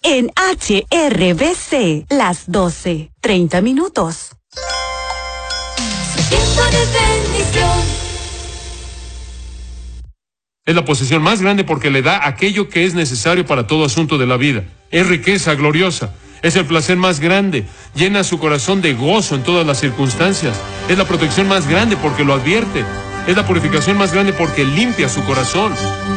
en HRBC, las 12:30. Su tiempo de bendición. Es la posesión más grande porque le da aquello que es necesario para todo asunto de la vida. Es riqueza gloriosa. Es el placer más grande. Llena su corazón de gozo en todas las circunstancias. Es la protección más grande porque lo advierte. Es la purificación más grande porque limpia su corazón.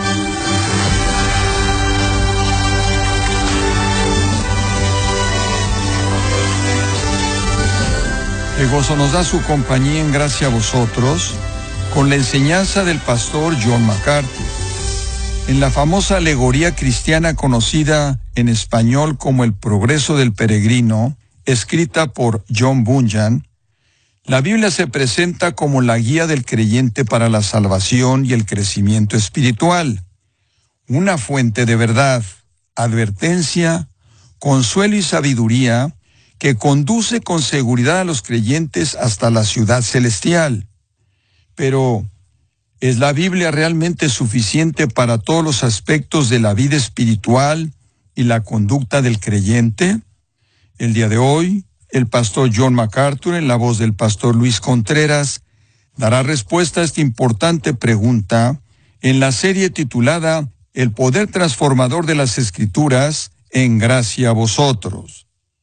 Qué gozo nos da su compañía en Gracia a Vosotros con la enseñanza del pastor John MacArthur. En la famosa alegoría cristiana conocida en español como El progreso del peregrino, escrita por John Bunyan, la Biblia se presenta como la guía del creyente para la salvación y el crecimiento espiritual, una fuente de verdad, advertencia, consuelo y sabiduría que conduce con seguridad a los creyentes hasta la ciudad celestial. Pero, ¿es la Biblia realmente suficiente para todos los aspectos de la vida espiritual y la conducta del creyente? El día de hoy, el pastor John MacArthur, en la voz del pastor Luis Contreras, dará respuesta a esta importante pregunta en la serie titulada El poder transformador de las Escrituras en Gracia a Vosotros.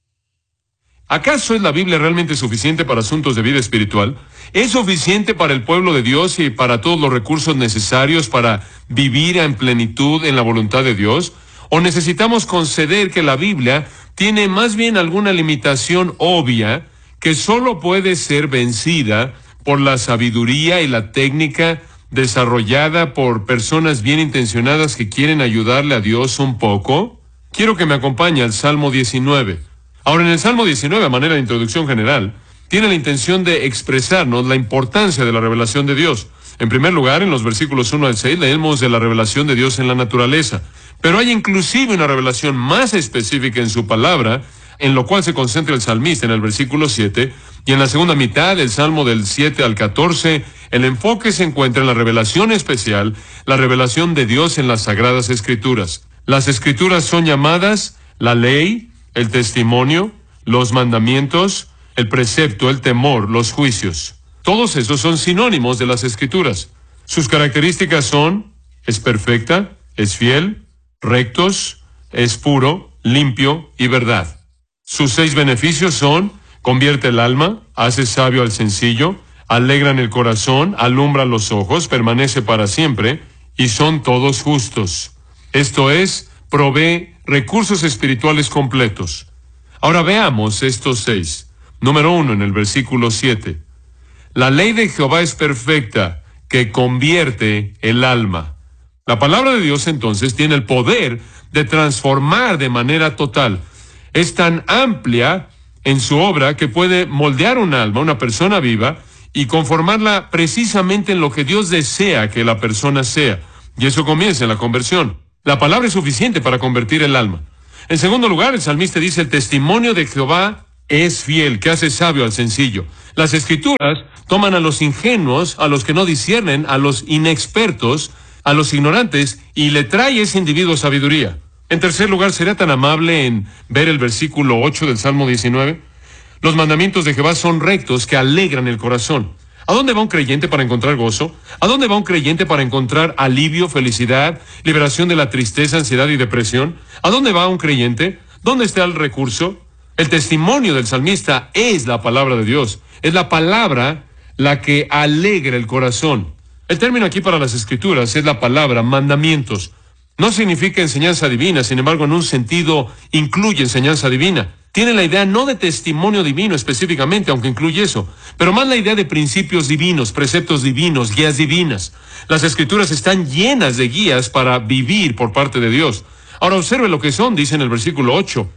¿Acaso es la Biblia realmente suficiente para asuntos de vida espiritual? ¿Es suficiente para el pueblo de Dios y para todos los recursos necesarios para vivir en plenitud en la voluntad de Dios? ¿O necesitamos conceder que la Biblia tiene más bien alguna limitación obvia que solo puede ser vencida por la sabiduría y la técnica desarrollada por personas bien intencionadas que quieren ayudarle a Dios un poco? Quiero que me acompañe al Salmo 19. Ahora, en el Salmo 19, a manera de introducción general, tiene la intención de expresarnos la importancia de la revelación de Dios. En primer lugar, en los versículos 1 al 6, leemos de la revelación de Dios en la naturaleza. Pero hay inclusive una revelación más específica en su palabra, en lo cual se concentra el salmista en el versículo 7, y en la segunda mitad del Salmo del 7 al 14, el enfoque se encuentra en la revelación especial, la revelación de Dios en las Sagradas Escrituras. Las Escrituras son llamadas la ley, el testimonio, los mandamientos, el precepto, el temor, los juicios. Todos esos son sinónimos de las Escrituras. Sus características son: es perfecta, es fiel, rectos, es puro, limpio y verdad. Sus 6 beneficios son: convierte el alma, hace sabio al sencillo, alegran el corazón, alumbra los ojos, permanece para siempre, y son todos justos. Esto es, provee recursos espirituales completos. Ahora veamos estos 6. Número 1, en el versículo 7. La ley de Jehová es perfecta, que convierte el alma. La palabra de Dios entonces tiene el poder de transformar de manera total. Es tan amplia en su obra que puede moldear un alma, una persona viva, y conformarla precisamente en lo que Dios desea que la persona sea. Y eso comienza en la conversión. La palabra es suficiente para convertir el alma. En segundo lugar, el salmista dice: el testimonio de Jehová es fiel, que hace sabio al sencillo. Las Escrituras toman a los ingenuos, a los que no disciernen, a los inexpertos, a los ignorantes, y le trae ese individuo sabiduría. En tercer lugar, ¿sería tan amable en ver el versículo 8 del Salmo 19? Los mandamientos de Jehová son rectos, que alegran el corazón. ¿A dónde va un creyente para encontrar gozo? ¿A dónde va un creyente para encontrar alivio, felicidad, liberación de la tristeza, ansiedad y depresión? ¿A dónde va un creyente? ¿Dónde está el recurso? El testimonio del salmista es la palabra de Dios. Es la palabra la que alegra el corazón. El término aquí para las Escrituras es la palabra mandamientos. No significa enseñanza divina, sin embargo, en un sentido incluye enseñanza divina. Tiene la idea no de testimonio divino específicamente, aunque incluye eso, pero más la idea de principios divinos, preceptos divinos, guías divinas. Las Escrituras están llenas de guías para vivir por parte de Dios. Ahora observe lo que son, dice en el versículo 8.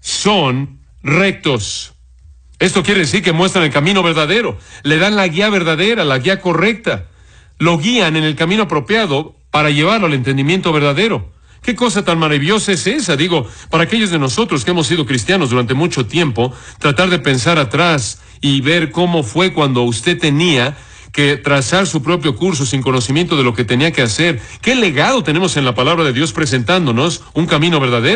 Son rectos. Esto quiere decir que muestran el camino verdadero, le dan la guía verdadera, la guía correcta. Lo guían en el camino apropiado para llevarlo al entendimiento verdadero. ¿Qué cosa tan maravillosa es esa? Digo, para aquellos de nosotros que hemos sido cristianos durante mucho tiempo, tratar de pensar atrás y ver cómo fue cuando usted tenía que trazar su propio curso sin conocimiento de lo que tenía que hacer. ¿Qué legado tenemos en la palabra de Dios presentándonos un camino verdadero?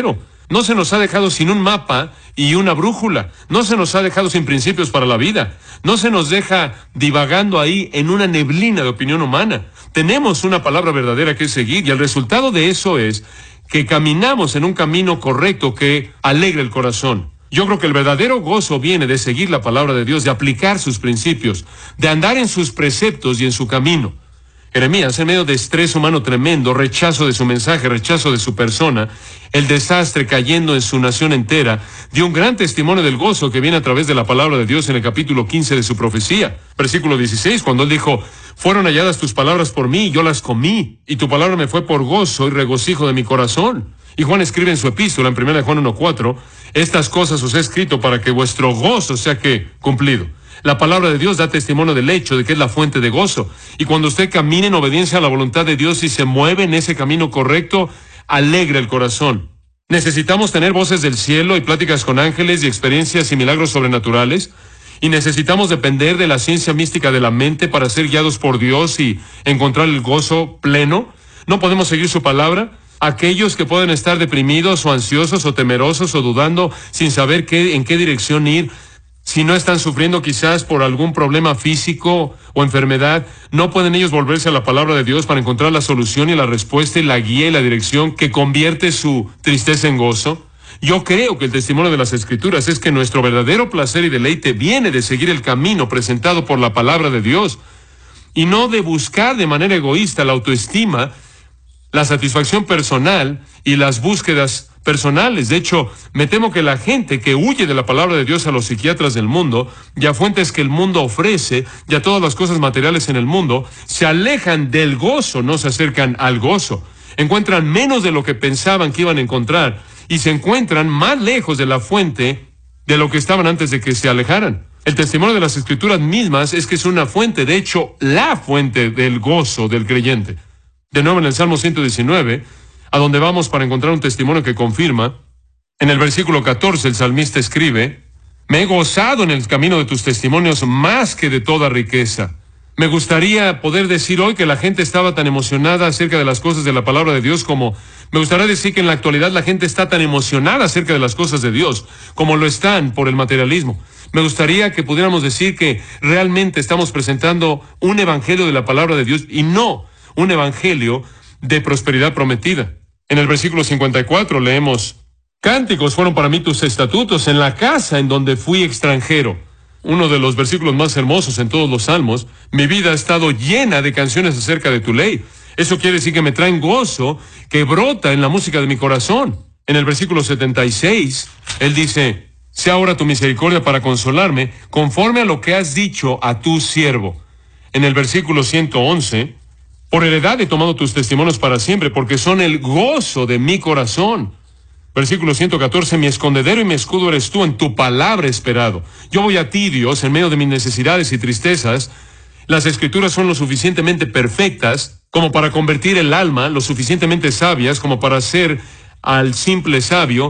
No se nos ha dejado sin un mapa y una brújula. No se nos ha dejado sin principios para la vida. No se nos deja divagando ahí en una neblina de opinión humana. Tenemos una palabra verdadera que seguir y el resultado de eso es que caminamos en un camino correcto que alegra el corazón. Yo creo que el verdadero gozo viene de seguir la palabra de Dios, de aplicar sus principios, de andar en sus preceptos y en su camino. Jeremías, en medio de estrés humano tremendo, rechazo de su mensaje, rechazo de su persona, el desastre cayendo en su nación entera, dio un gran testimonio del gozo que viene a través de la palabra de Dios en el capítulo 15 de su profecía. Versículo 16, cuando él dijo, fueron halladas tus palabras por mí, y yo las comí, y tu palabra me fue por gozo y regocijo de mi corazón. Y Juan escribe en su epístola, en 1 Juan 1:4, estas cosas os he escrito para que vuestro gozo sea que cumplido. La palabra de Dios da testimonio del hecho de que es la fuente de gozo. Y cuando usted camina en obediencia a la voluntad de Dios y se mueve en ese camino correcto, alegra el corazón. Necesitamos tener voces del cielo y pláticas con ángeles y experiencias y milagros sobrenaturales. Y necesitamos depender de la ciencia mística de la mente para ser guiados por Dios y encontrar el gozo pleno. No podemos seguir su palabra. Aquellos que pueden estar deprimidos o ansiosos o temerosos o dudando sin saber en qué dirección ir, si no están sufriendo quizás por algún problema físico o enfermedad, no pueden ellos volverse a la palabra de Dios para encontrar la solución y la respuesta y la guía y la dirección que convierte su tristeza en gozo. Yo creo que el testimonio de las Escrituras es que nuestro verdadero placer y deleite viene de seguir el camino presentado por la palabra de Dios y no de buscar de manera egoísta la autoestima, la satisfacción personal y las búsquedas personales. De hecho, me temo que la gente que huye de la palabra de Dios a los psiquiatras del mundo y a fuentes que el mundo ofrece y a todas las cosas materiales en el mundo, se alejan del gozo, no se acercan al gozo. Encuentran menos de lo que pensaban que iban a encontrar y se encuentran más lejos de la fuente de lo que estaban antes de que se alejaran. El testimonio de las Escrituras mismas es que es una fuente, de hecho, la fuente del gozo del creyente. De nuevo en el Salmo 119, a donde vamos para encontrar un testimonio que confirma, en el versículo 14 el salmista escribe, me he gozado en el camino de tus testimonios más que de toda riqueza. Me gustaría poder decir hoy que la gente estaba tan emocionada acerca de las cosas de la palabra de Dios como me gustaría decir que en la actualidad la gente está tan emocionada acerca de las cosas de Dios como lo están por el materialismo. Me gustaría que pudiéramos decir que realmente estamos presentando un evangelio de la palabra de Dios y no un evangelio de prosperidad prometida. En el versículo 54 leemos, cánticos fueron para mí tus estatutos en la casa en donde fui extranjero. Uno de los versículos más hermosos en todos los salmos. Mi vida ha estado llena de canciones acerca de tu ley. Eso quiere decir que me traen gozo que brota en la música de mi corazón. En el versículo 76, él dice, sea ahora tu misericordia para consolarme, conforme a lo que has dicho a tu siervo. En el versículo 111, por heredad he tomado tus testimonios para siempre, porque son el gozo de mi corazón. Versículo 114, mi escondedero y mi escudo eres tú, en tu palabra esperado. Yo voy a ti, Dios, en medio de mis necesidades y tristezas. Las Escrituras son lo suficientemente perfectas como para convertir el alma, lo suficientemente sabias como para hacer al simple sabio,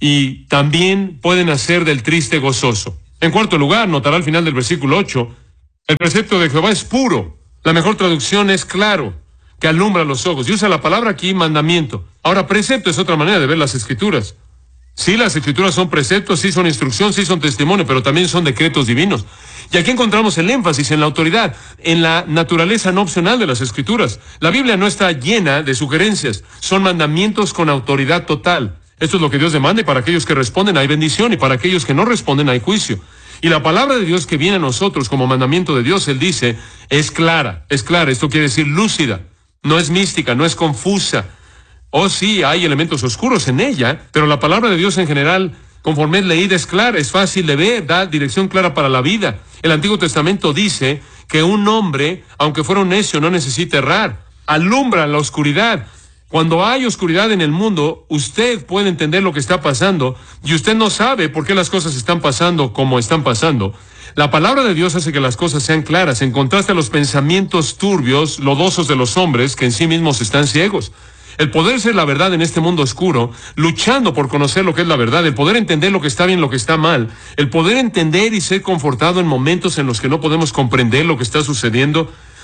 y también pueden hacer del triste gozoso. En cuarto lugar, notará al final del versículo 8, el precepto de Jehová es puro. La mejor traducción es claro, que alumbra los ojos. Y usa la palabra aquí, mandamiento. Ahora, precepto es otra manera de ver las Escrituras. Sí, las Escrituras son preceptos, sí son instrucción, sí son testimonio, pero también son decretos divinos. Y aquí encontramos el énfasis en la autoridad, en la naturaleza no opcional de las Escrituras. La Biblia no está llena de sugerencias, son mandamientos con autoridad total. Esto es lo que Dios demanda, y para aquellos que responden hay bendición, y para aquellos que no responden hay juicio. Y la palabra de Dios que viene a nosotros como mandamiento de Dios, Él dice, es clara. Esto quiere decir lúcida, no es mística, no es confusa. Oh sí, hay elementos oscuros en ella, pero la palabra de Dios en general, conforme es leída, es clara, es fácil de ver, da dirección clara para la vida. El Antiguo Testamento dice que un hombre, aunque fuera un necio, no necesita errar, alumbra la oscuridad. Cuando hay oscuridad en el mundo, usted puede entender lo que está pasando y usted no sabe por qué las cosas están pasando como están pasando. La palabra de Dios hace que las cosas sean claras, en contraste a los pensamientos turbios, lodosos de los hombres que en sí mismos están ciegos. El poder ser la verdad en este mundo oscuro, luchando por conocer lo que es la verdad, el poder entender lo que está bien, lo que está mal, el poder entender y ser confortado en momentos en los que no podemos comprender lo que está sucediendo,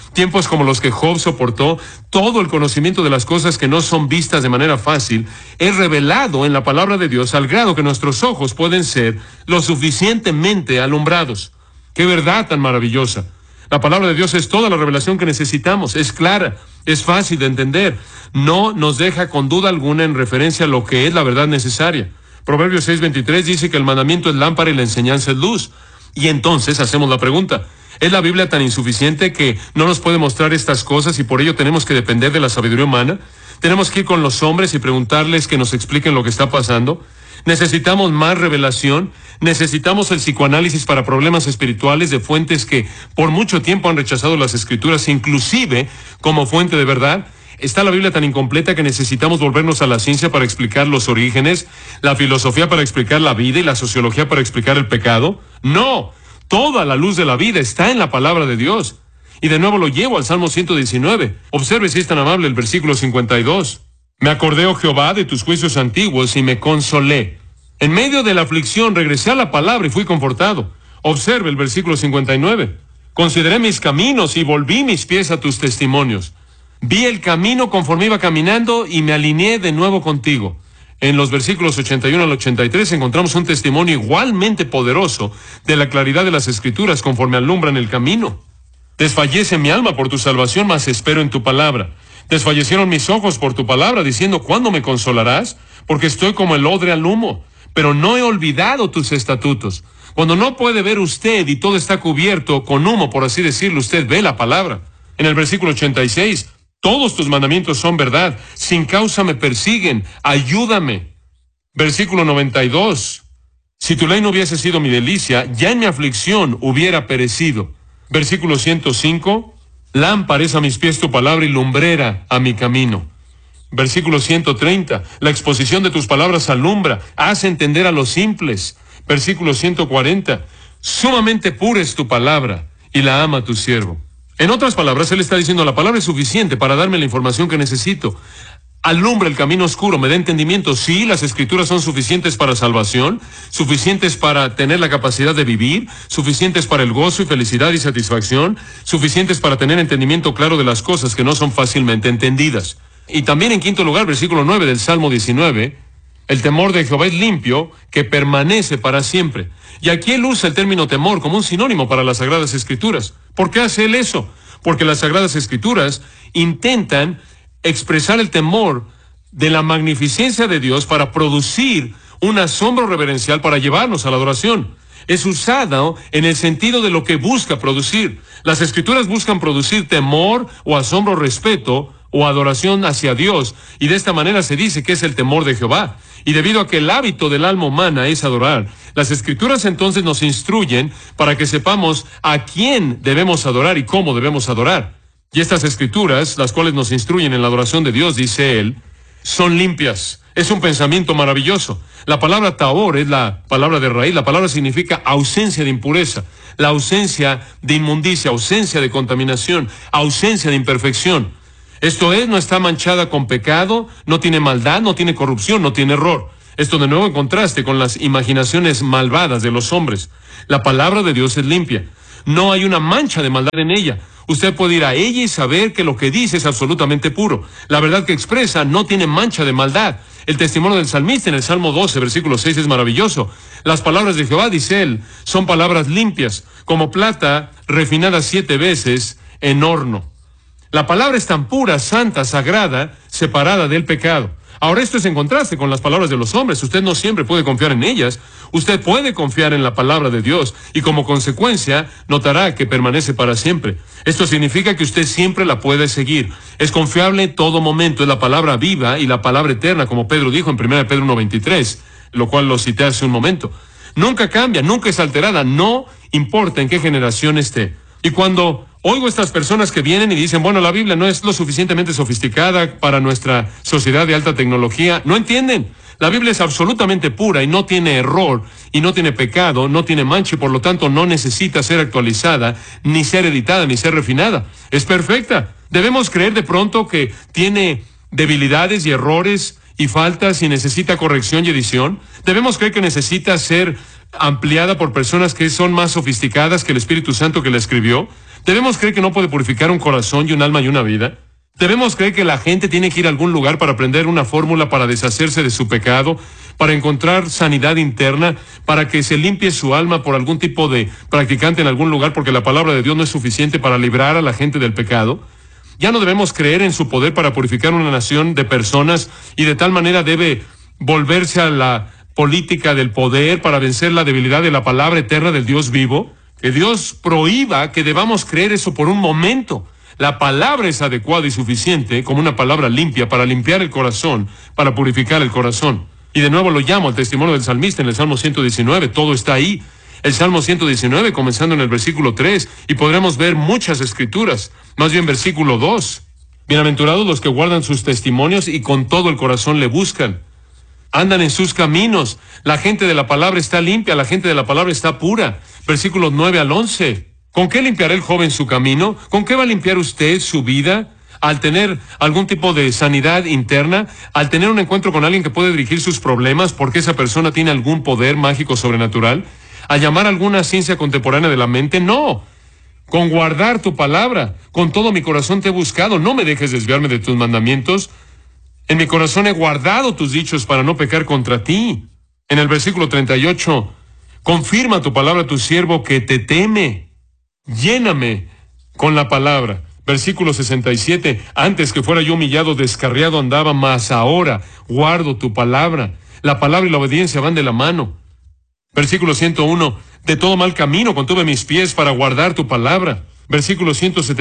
tiempos como los que Job soportó, todo el conocimiento de las cosas que no son vistas de manera fácil es revelado en la palabra de Dios al grado que nuestros ojos pueden ser lo suficientemente alumbrados. ¡Qué verdad tan maravillosa! La palabra de Dios es toda la revelación que necesitamos, es clara, es fácil de entender, no nos deja con duda alguna en referencia a lo que es la verdad necesaria. Proverbios 6:23 dice que el mandamiento es lámpara y la enseñanza es luz. Y entonces hacemos la pregunta, ¿es la Biblia tan insuficiente que no nos puede mostrar estas cosas y por ello tenemos que depender de la sabiduría humana? ¿Tenemos que ir con los hombres y preguntarles que nos expliquen lo que está pasando? ¿Necesitamos más revelación? ¿Necesitamos el psicoanálisis para problemas espirituales de fuentes que por mucho tiempo han rechazado las Escrituras, inclusive como fuente de verdad? ¿Está la Biblia tan incompleta que necesitamos volvernos a la ciencia para explicar los orígenes, la filosofía para explicar la vida y la sociología para explicar el pecado? ¡No! Toda la luz de la vida está en la palabra de Dios. Y de nuevo lo llevo al Salmo 119. Observe si es tan amable el versículo 52. Me acordé, oh Jehová, de tus juicios antiguos y me consolé. En medio de la aflicción regresé a la palabra y fui confortado. Observe el versículo 59. Consideré mis caminos y volví mis pies a tus testimonios. Vi el camino conforme iba caminando y me alineé de nuevo contigo. En los versículos 81 al 83 encontramos un testimonio igualmente poderoso de la claridad de las Escrituras conforme alumbran el camino. Desfallece mi alma por tu salvación, mas espero en tu palabra. Desfallecieron mis ojos por tu palabra, diciendo, ¿cuándo me consolarás? Porque estoy como el odre al humo, pero no he olvidado tus estatutos. Cuando no puede ver usted y todo está cubierto con humo, por así decirlo, usted ve la palabra. En el versículo 86, todos tus mandamientos son verdad, sin causa me persiguen, ayúdame. Versículo 92, si tu ley no hubiese sido mi delicia, ya en mi aflicción hubiera perecido. Versículo 105, lámpara es a mis pies tu palabra y lumbrera a mi camino. Versículo 130, la exposición de tus palabras alumbra, hace entender a los simples. Versículo 140, sumamente pura es tu palabra y la ama tu siervo. En otras palabras, él está diciendo, la palabra es suficiente para darme la información que necesito. Alumbra el camino oscuro, me da entendimiento. Sí, las Escrituras son suficientes para salvación, suficientes para tener la capacidad de vivir, suficientes para el gozo y felicidad y satisfacción, suficientes para tener entendimiento claro de las cosas que no son fácilmente entendidas. Y también en quinto lugar, versículo 9 del Salmo 19, el temor de Jehová es limpio, que permanece para siempre. Y aquí él usa el término temor como un sinónimo para las Sagradas Escrituras. ¿Por qué hace él eso? Porque las Sagradas Escrituras intentan expresar el temor de la magnificencia de Dios para producir un asombro reverencial para llevarnos a la adoración. Es usado en el sentido de lo que busca producir. Las Escrituras buscan producir temor o asombro, respeto o adoración hacia Dios, y de esta manera se dice que es el temor de Jehová. Y debido a que el hábito del alma humana es adorar, las Escrituras entonces nos instruyen para que sepamos a quién debemos adorar y cómo debemos adorar. Y estas Escrituras, las cuales nos instruyen en la adoración de Dios, dice él, son limpias. Es un pensamiento maravilloso. La palabra tahor es la palabra de raíz. La palabra significa ausencia de impureza, la ausencia de inmundicia, ausencia de contaminación, ausencia de imperfección. Esto es, no está manchada con pecado, no tiene maldad, no tiene corrupción, no tiene error. Esto de nuevo en contraste con las imaginaciones malvadas de los hombres. La palabra de Dios es limpia. No hay una mancha de maldad en ella. Usted puede ir a ella y saber que lo que dice es absolutamente puro. La verdad que expresa no tiene mancha de maldad. El testimonio del salmista en el Salmo 12, versículo 6 es maravilloso. Las palabras de Jehová, dice él, son palabras limpias, como plata refinada 7 veces en horno. La palabra es tan pura, santa, sagrada, separada del pecado. Ahora esto es en contraste con las palabras de los hombres. Usted no siempre puede confiar en ellas. Usted puede confiar en la palabra de Dios y como consecuencia notará que permanece para siempre. Esto significa que usted siempre la puede seguir. Es confiable en todo momento. Es la palabra viva y la palabra eterna, como Pedro dijo en 1 Pedro 1:23, lo cual lo cité hace un momento. Nunca cambia, nunca es alterada, no importa en qué generación esté. Y cuando oigo estas personas que vienen y dicen, bueno, la Biblia no es lo suficientemente sofisticada para nuestra sociedad de alta tecnología, no entienden. La Biblia es absolutamente pura y no tiene error, y no tiene pecado, no tiene mancha, y por lo tanto no necesita ser actualizada, ni ser editada, ni ser refinada. Es perfecta. Debemos creer de pronto que tiene debilidades y errores y faltas y necesita corrección y edición. Debemos creer que necesita ser ampliada por personas que son más sofisticadas que el Espíritu Santo que la escribió? ¿Debemos creer que no puede purificar un corazón y un alma y una vida? ¿Debemos creer que la gente tiene que ir a algún lugar para aprender una fórmula para deshacerse de su pecado, para encontrar sanidad interna, para que se limpie su alma por algún tipo de practicante en algún lugar, porque la palabra de Dios no es suficiente para librar a la gente del pecado? Ya no debemos creer en su poder para purificar una nación de personas, y de tal manera debe volverse a la política del poder para vencer la debilidad de la palabra eterna del Dios vivo. Que Dios prohíba que debamos creer eso por un momento. La palabra es adecuada y suficiente como una palabra limpia para limpiar el corazón, para purificar el corazón. Y de nuevo lo llamo al testimonio del salmista en el Salmo 119, todo está ahí. El Salmo 119, comenzando en el versículo 3, y podremos ver muchas escrituras, más bien versículo 2. Bienaventurados los que guardan sus testimonios y con todo el corazón le buscan. Andan en sus caminos. La gente de la palabra está limpia, la gente de la palabra está pura. Versículos 9 al 11. ¿Con qué limpiará el joven su camino? ¿Con qué va a limpiar usted su vida? Al tener algún tipo de sanidad interna, al tener un encuentro con alguien que puede dirigir sus problemas porque esa persona tiene algún poder mágico sobrenatural, a llamar a alguna ciencia contemporánea de la mente, no. Con guardar tu palabra, con todo mi corazón te he buscado, no me dejes desviarme de tus mandamientos. En mi corazón he guardado tus dichos para no pecar contra ti. En el versículo 38, confirma tu palabra a tu siervo que te teme. Lléname con la palabra. Versículo 67, antes que fuera yo humillado, descarriado andaba, mas ahora guardo tu palabra. La palabra y la obediencia van de la mano. Versículo 101, de todo mal camino contuve mis pies para guardar tu palabra. Versículo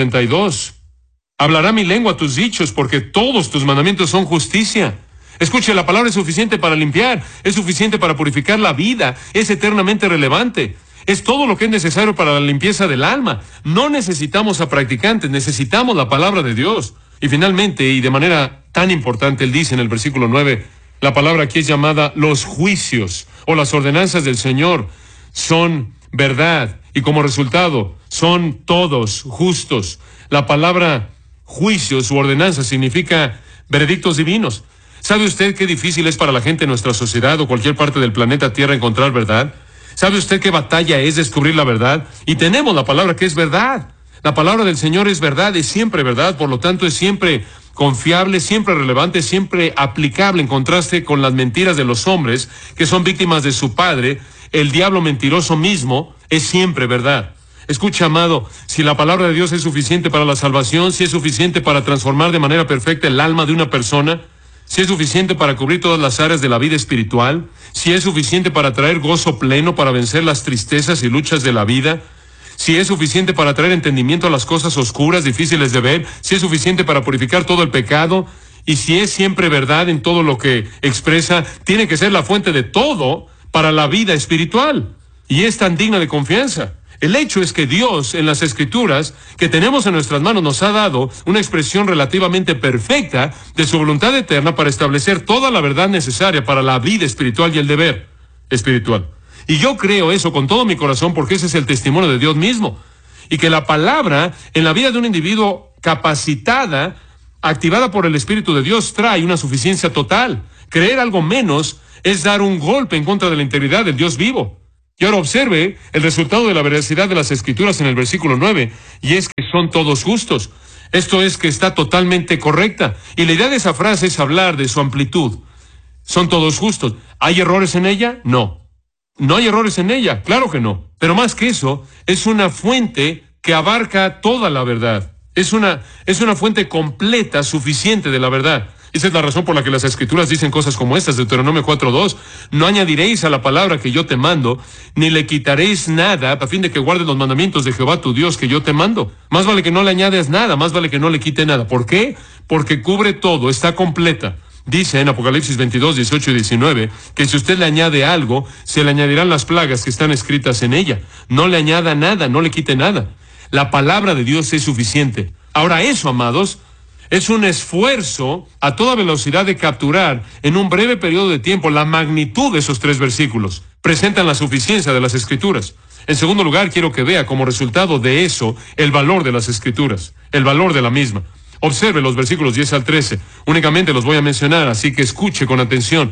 172, hablará mi lengua tus dichos, porque todos tus mandamientos son justicia. Escuche, la palabra es suficiente para limpiar, es suficiente para purificar la vida, es eternamente relevante. Es todo lo que es necesario para la limpieza del alma. No necesitamos a practicantes, necesitamos la palabra de Dios. Y finalmente, y de manera tan importante, él dice en el versículo 9, la palabra aquí es llamada los juicios, o las ordenanzas del Señor, son verdad, y como resultado, son todos justos. La palabra juicios u ordenanzas significa veredictos divinos. ¿Sabe usted qué difícil es para la gente en nuestra sociedad o cualquier parte del planeta Tierra encontrar verdad? ¿Sabe usted qué batalla es descubrir la verdad? Y tenemos la palabra que es verdad. La palabra del Señor es verdad, es siempre verdad, por lo tanto es siempre confiable, siempre relevante, siempre aplicable en contraste con las mentiras de los hombres que son víctimas de su padre. El diablo mentiroso mismo es siempre verdad. Escucha, amado, si la palabra de Dios es suficiente para la salvación, si es suficiente para transformar de manera perfecta el alma de una persona, si es suficiente para cubrir todas las áreas de la vida espiritual, si es suficiente para traer gozo pleno, para vencer las tristezas y luchas de la vida, si es suficiente para traer entendimiento a las cosas oscuras, difíciles de ver, si es suficiente para purificar todo el pecado, y si es siempre verdad en todo lo que expresa, tiene que ser la fuente de todo para la vida espiritual. Y es tan digna de confianza. El hecho es que Dios, en las Escrituras que tenemos en nuestras manos, nos ha dado una expresión relativamente perfecta de su voluntad eterna para establecer toda la verdad necesaria para la vida espiritual y el deber espiritual. Y yo creo eso con todo mi corazón porque ese es el testimonio de Dios mismo. Y que la palabra en la vida de un individuo capacitada, activada por el Espíritu de Dios, trae una suficiencia total. Creer algo menos es dar un golpe en contra de la integridad del Dios vivo. Y ahora observe el resultado de la veracidad de las Escrituras en el versículo 9, y es que son todos justos. Esto es que está totalmente correcta. Y la idea de esa frase es hablar de su amplitud. Son todos justos. ¿Hay errores en ella? No. No hay errores en ella, claro que no. Pero más que eso, es una fuente que abarca toda la verdad. Es una fuente completa, suficiente de la verdad. Esa es la razón por la que las Escrituras dicen cosas como estas, Deuteronomio 4:2. No añadiréis a la palabra que yo te mando, ni le quitaréis nada, a fin de que guardes los mandamientos de Jehová tu Dios que yo te mando. Más vale que no le añades nada, más vale que no le quite nada. ¿Por qué? Porque cubre todo, está completa. Dice en Apocalipsis 22, 18 y 19, que si usted le añade algo, se le añadirán las plagas que están escritas en ella. No le añada nada, no le quite nada. La palabra de Dios es suficiente. Ahora eso, amados, es un esfuerzo a toda velocidad de capturar en un breve periodo de tiempo la magnitud de esos 3 versículos. Presentan la suficiencia de las Escrituras. En segundo lugar, quiero que vea como resultado de eso el valor de las Escrituras, el valor de la misma. Observe los versículos 10 al 13. Únicamente los voy a mencionar, así que escuche con atención.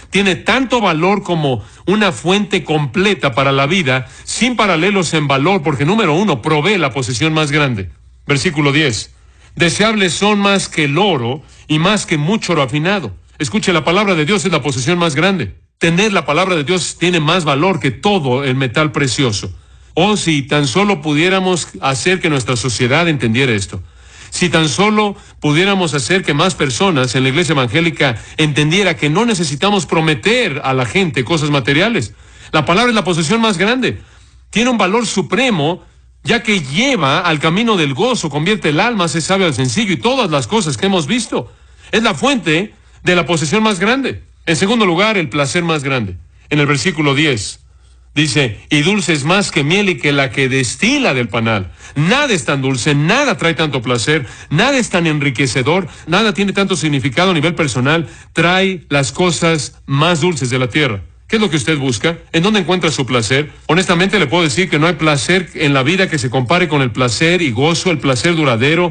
tiene tanto valor como una fuente completa para la vida, sin paralelos en valor, porque número 1, provee la posesión más grande. Versículo 10. Deseables son más que el oro y más que mucho oro afinado. Escuche, la palabra de Dios es la posesión más grande. Tener la palabra de Dios tiene más valor que todo el metal precioso. Oh, si tan solo pudiéramos hacer que nuestra sociedad entendiera esto. Si tan solo pudiéramos hacer que más personas en la iglesia evangélica entendiera que no necesitamos prometer a la gente cosas materiales. La palabra es la posesión más grande. Tiene un valor supremo, ya que lleva al camino del gozo, convierte el alma, hace sabio al sencillo y todas las cosas que hemos visto. Es la fuente de la posesión más grande. En segundo lugar, el placer más grande. En el versículo 10 dice, y dulce es más que miel y que la que destila del panal. Nada es tan dulce, nada trae tanto placer, nada es tan enriquecedor, nada tiene tanto significado a nivel personal, trae las cosas más dulces de la tierra. ¿Qué es lo que usted busca? ¿En dónde encuentra su placer? Honestamente le puedo decir que no hay placer en la vida que se compare con el placer y gozo, el placer duradero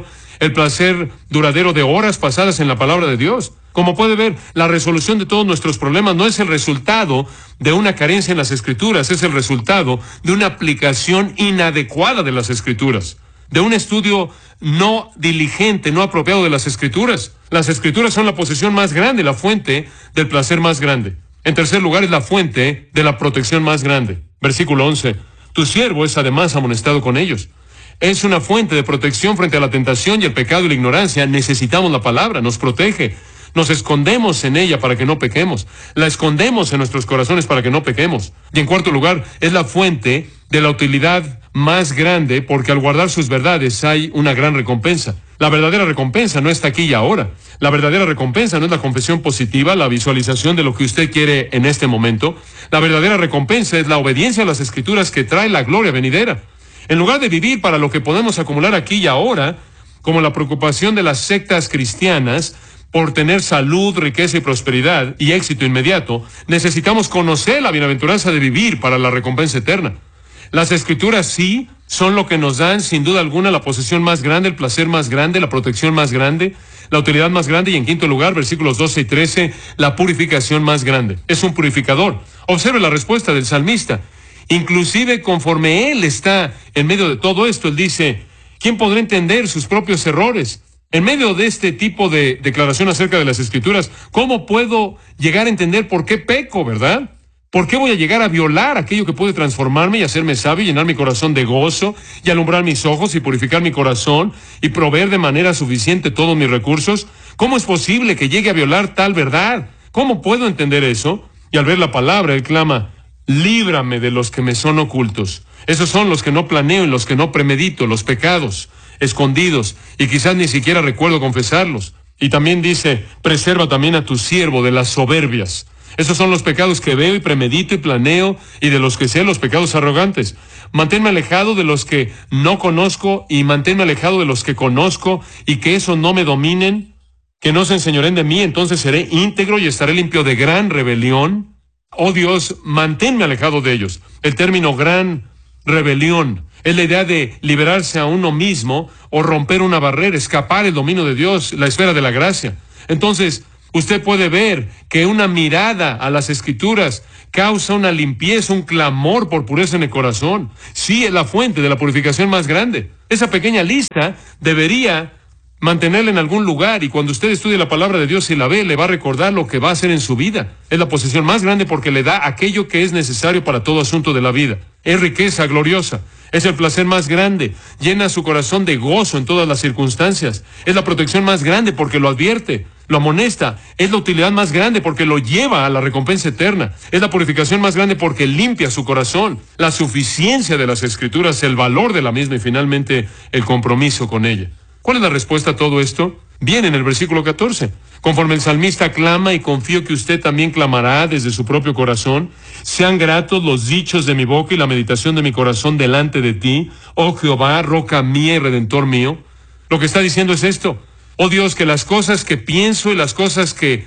de horas pasadas en la palabra de Dios. Como puede ver, la resolución de todos nuestros problemas no es el resultado de una carencia en las Escrituras, es el resultado de una aplicación inadecuada de las Escrituras, de un estudio no diligente, no apropiado de las Escrituras. Las Escrituras son la posesión más grande, la fuente del placer más grande. En tercer lugar, es la fuente de la protección más grande. Versículo 11. Tu siervo es además amonestado con ellos. Es una fuente de protección frente a la tentación y el pecado y la ignorancia. Necesitamos la palabra, nos protege. Nos escondemos en ella para que no pequemos. La escondemos en nuestros corazones para que no pequemos. Y en cuarto lugar, es la fuente de la utilidad más grande, porque al guardar sus verdades hay una gran recompensa. La verdadera recompensa no está aquí y ahora. La verdadera recompensa no es la confesión positiva, la visualización de lo que usted quiere en este momento. La verdadera recompensa es la obediencia a las Escrituras que trae la gloria venidera. En lugar de vivir para lo que podemos acumular aquí y ahora, como la preocupación de las sectas cristianas por tener salud, riqueza y prosperidad y éxito inmediato, necesitamos conocer la bienaventuranza de vivir para la recompensa eterna. Las Escrituras sí son lo que nos dan, sin duda alguna, la posesión más grande, el placer más grande, la protección más grande, la utilidad más grande y, en quinto lugar, versículos 12 y 13, la purificación más grande. Es un purificador. Observe la respuesta del salmista. Inclusive conforme él está en medio de todo esto, él dice, ¿quién podrá entender sus propios errores? En medio de este tipo de declaración acerca de las Escrituras, ¿cómo puedo llegar a entender por qué peco, verdad? ¿Por qué voy a llegar a violar aquello que puede transformarme y hacerme sabio, llenar mi corazón de gozo y alumbrar mis ojos y purificar mi corazón y proveer de manera suficiente todos mis recursos? ¿Cómo es posible que llegue a violar tal verdad? ¿Cómo puedo entender eso? Y al ver la palabra, él clama, líbrame de los que me son ocultos. Esos son los que no planeo y los que no premedito, los pecados escondidos, y quizás ni siquiera recuerdo confesarlos. Y también dice, preserva también a tu siervo de las soberbias. Esos son los pecados que veo y premedito y planeo, y de los que sé, los pecados arrogantes. Manténme alejado de los que no conozco, y manténme alejado de los que conozco, y que esos no me dominen, que no se enseñoren de mí, entonces seré íntegro y estaré limpio de gran rebelión. Oh Dios, manténme alejado de ellos. El término gran rebelión es la idea de liberarse a uno mismo o romper una barrera, escapar el dominio de Dios, la esfera de la gracia. Entonces, usted puede ver que una mirada a las Escrituras causa una limpieza, un clamor por pureza en el corazón. Sí, es la fuente de la purificación más grande. Esa pequeña lista debería mantenerla en algún lugar, y cuando usted estudie la palabra de Dios y la ve, le va a recordar lo que va a hacer en su vida. Es la posesión más grande porque le da aquello que es necesario para todo asunto de la vida. Es riqueza gloriosa. Es el placer más grande. Llena su corazón de gozo en todas las circunstancias. Es la protección más grande porque lo advierte, lo amonesta. Es la utilidad más grande porque lo lleva a la recompensa eterna. Es la purificación más grande porque limpia su corazón. La suficiencia de las Escrituras, el valor de la misma y finalmente el compromiso con ella. ¿Cuál es la respuesta a todo esto? Viene en el versículo 14. Conforme el salmista clama, y confío que usted también clamará desde su propio corazón, sean gratos los dichos de mi boca y la meditación de mi corazón delante de ti, oh Jehová, roca mía y redentor mío. Lo que está diciendo es esto: oh Dios, que las cosas que pienso y las cosas que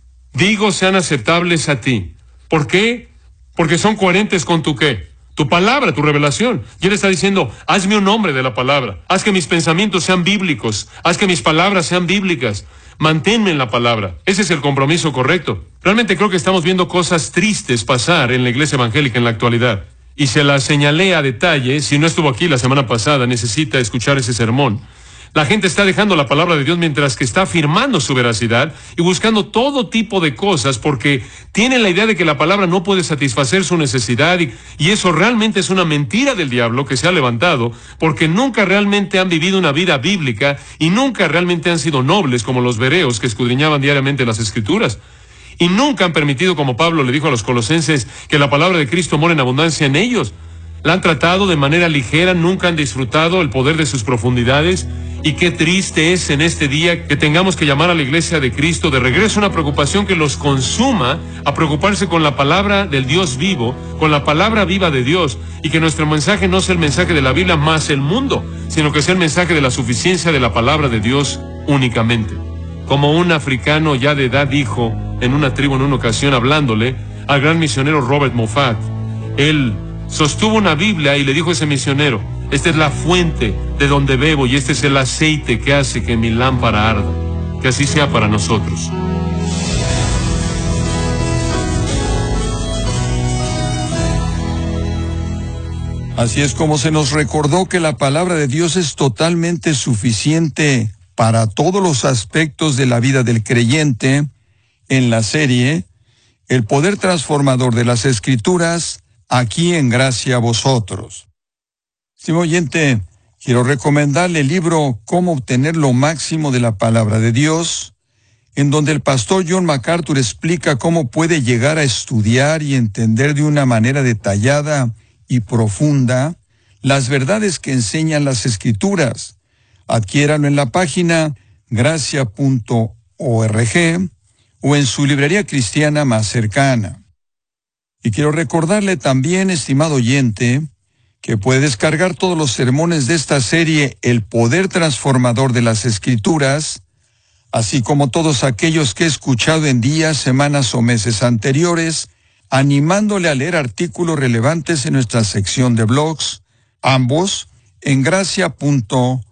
digo sean aceptables a ti. ¿Por qué? Porque son coherentes con tu ¿qué? Tu palabra, tu revelación. Y él está diciendo, hazme un hombre de la palabra. Haz que mis pensamientos sean bíblicos. Haz que mis palabras sean bíblicas. Manténme en la palabra. Ese es el compromiso correcto. Realmente creo que estamos viendo cosas tristes pasar en la iglesia evangélica en la actualidad. Y se las señalé a detalle. Si no estuvo aquí la semana pasada, necesita escuchar ese sermón. La gente está dejando la palabra de Dios mientras que está afirmando su veracidad y buscando todo tipo de cosas porque tienen la idea de que la palabra no puede satisfacer su necesidad y eso realmente es una mentira del diablo que se ha levantado porque nunca realmente han vivido una vida bíblica y nunca realmente han sido nobles como los bereos que escudriñaban diariamente las Escrituras. Y nunca han permitido, como Pablo le dijo a los colosenses, que la palabra de Cristo mora en abundancia en ellos. La han tratado de manera ligera, nunca han disfrutado el poder de sus profundidades. Y qué triste es en este día que tengamos que llamar a la iglesia de Cristo de regreso a una preocupación que los consuma, a preocuparse con la palabra del Dios vivo, con la palabra viva de Dios, y que nuestro mensaje no sea el mensaje de la Biblia más el mundo, sino que sea el mensaje de la suficiencia de la palabra de Dios únicamente. Como un africano ya de edad dijo en una tribu en una ocasión hablándole al gran misionero Robert Moffat, él sostuvo una Biblia y le dijo a ese misionero: esta es la fuente de donde bebo y este es el aceite que hace que mi lámpara arda. Que así sea para nosotros. Así es como se nos recordó que la palabra de Dios es totalmente suficiente para todos los aspectos de la vida del creyente en la serie El poder transformador de las Escrituras, aquí en Gracia a Vosotros. Estimado oyente, quiero recomendarle el libro Cómo obtener lo máximo de la palabra de Dios, en donde el pastor John MacArthur explica cómo puede llegar a estudiar y entender de una manera detallada y profunda las verdades que enseñan las Escrituras. Adquiéralo en la página gracia.org o en su librería cristiana más cercana. Y quiero recordarle también, estimado oyente, que puede descargar todos los sermones de esta serie El poder transformador de las Escrituras, así como todos aquellos que he escuchado en días, semanas o meses anteriores, animándole a leer artículos relevantes en nuestra sección de blogs, ambos en gracia.org.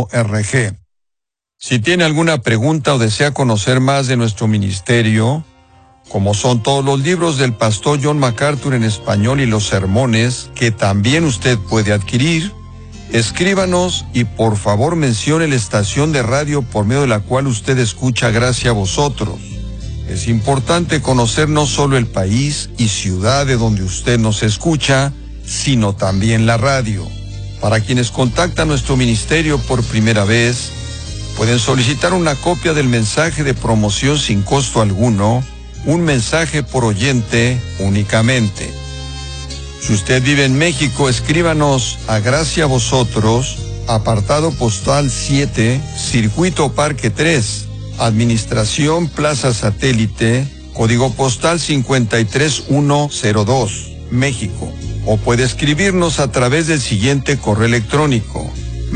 Si tiene alguna pregunta o desea conocer más de nuestro ministerio, como son todos los libros del pastor John MacArthur en español y los sermones que también usted puede adquirir, escríbanos y por favor mencione la estación de radio por medio de la cual usted escucha Gracia a Vosotros. Es importante conocer no solo el país y ciudad de donde usted nos escucha, sino también la radio. Para quienes contactan nuestro ministerio por primera vez, pueden solicitar una copia del mensaje de promoción sin costo alguno, un mensaje por oyente únicamente. Si usted vive en México, escríbanos a Gracia a Vosotros, apartado postal 7, Circuito Parque 3, Administración Plaza Satélite, código postal 53102, México. O puede escribirnos a través del siguiente correo electrónico: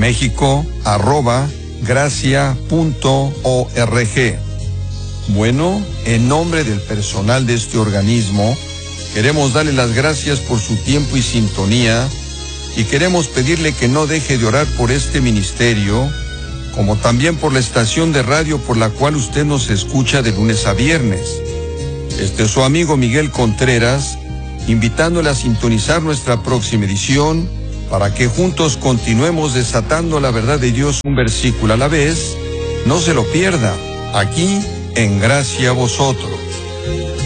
mexico@gracia.org. Bueno, en nombre del personal de este organismo, queremos darle las gracias por su tiempo y sintonía, y queremos pedirle que no deje de orar por este ministerio, como también por la estación de radio por la cual usted nos escucha de lunes a viernes. Este es su amigo Miguel Contreras, invitándole a sintonizar nuestra próxima edición, para que juntos continuemos desatando la verdad de Dios un versículo a la vez. No se lo pierda, aquí en Gracia a Vosotros.